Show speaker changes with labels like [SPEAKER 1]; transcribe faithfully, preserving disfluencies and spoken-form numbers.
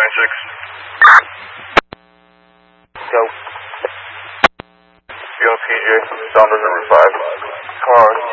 [SPEAKER 1] nine six.
[SPEAKER 2] Go.
[SPEAKER 1] Young P J, Sounder number five. Car